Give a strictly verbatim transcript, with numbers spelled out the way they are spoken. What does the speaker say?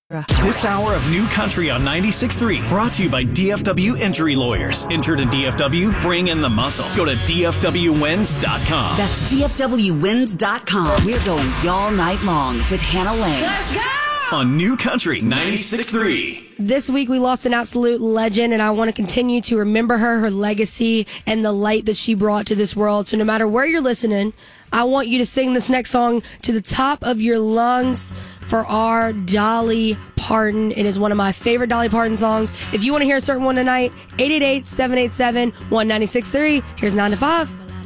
This hour of New Country on ninety-six point three brought to you by D F W Injury Lawyers. Injured in D F W? Bring in the muscle. Go to D F W wins dot com. That's D F W wins dot com. We're going y'all night long with Hannah Lane. Let's go! On New Country ninety-six point three. This week we lost an absolute legend, and I want to continue to remember her, her legacy, and the light that she brought to this world. So no matter where you're listening, I want you to sing this next song to the top of your lungs for our Dolly Parton. It is one of my favorite Dolly Parton songs. If you want to hear a certain one tonight, eight eight eight, seven eight seven, one nine six three. Here's nine to five.